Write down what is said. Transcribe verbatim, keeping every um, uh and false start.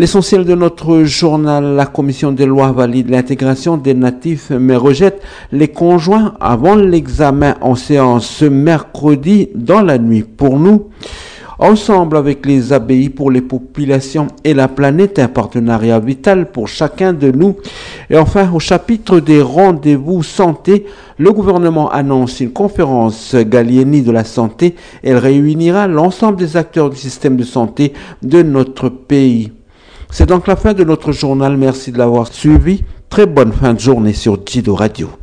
L'essentiel de notre journal, la commission des lois valide l'intégration des natifs mais rejette les conjoints avant l'examen en séance ce mercredi dans la nuit. Pour nous, ensemble avec les A B I pour les populations et la planète, un partenariat vital pour chacun de nous. Et enfin, au chapitre des rendez-vous santé, le gouvernement annonce une conférence Gallieni de la santé. Elle réunira l'ensemble des acteurs du système de santé de notre pays. C'est donc la fin de notre journal. Merci de l'avoir suivi. Très bonne fin de journée sur Jido Radio.